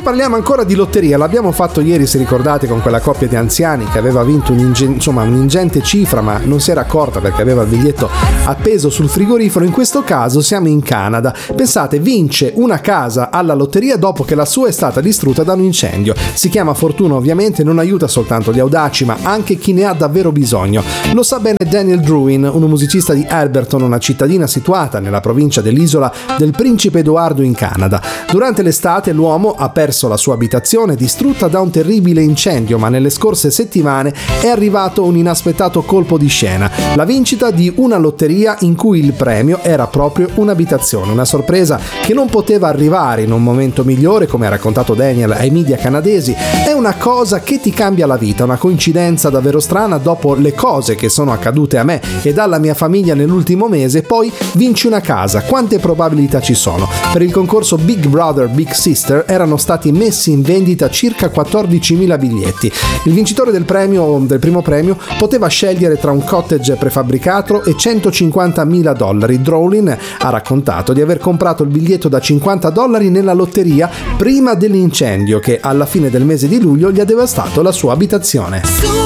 parliamo ancora di lotteria, l'abbiamo fatto ieri, se ricordate, con quella coppia di anziani che aveva vinto un'ingente cifra ma non si era accorta perché aveva il biglietto appeso sul frigorifero. In questo caso siamo in Canada. Pensate, vince una casa alla lotteria dopo che la sua è stata distrutta da un incendio. Si chiama fortuna, ovviamente, non aiuta soltanto gli audaci ma anche chi ne ha davvero bisogno. Lo sa bene Daniel Druin, un musicista di Alberton, una cittadina situata nella provincia dell'isola del Principe Edoardo in Canada. Durante l'estate l'uomo ha perso la sua abitazione distrutta da un terribile incendio, ma nelle scorse settimane è arrivato un inaspettato colpo di scena: la vincita di una lotteria in cui il premio era proprio un'abitazione. Una sorpresa che non poteva arrivare in un momento migliore, come ha raccontato Daniel ai media canadesi. È una cosa che ti cambia la vita, una coincidenza davvero strana. Dopo le cose che sono accadute a me e alla mia famiglia nell'ultimo mese, poi vinci una casa. Quante probabilità ci sono? Per il concorso Big Brother Big Sister erano stati messi in vendita circa 14.000 biglietti. Il vincitore del primo premio poteva scegliere tra un cottage prefabbricato e $150.000. Drolin ha raccontato di aver comprato il biglietto da $50 nella lotteria prima dell'incendio che alla fine del mese di luglio gli ha devastato la sua abitazione.